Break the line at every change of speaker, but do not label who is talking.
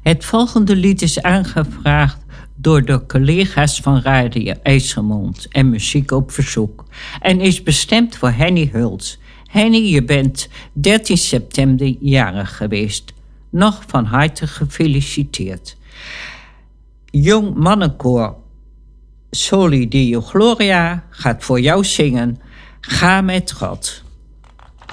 Het volgende lied is aangevraagd door de collega's van Radio IJsselmond en Muziek op Verzoek en is bestemd voor Henny Hulst. Henny, je bent 13 september jarig geweest. Nog van harte gefeliciteerd. Jong mannenkoor Soli Deo Gloria gaat voor jou zingen. Ga met God.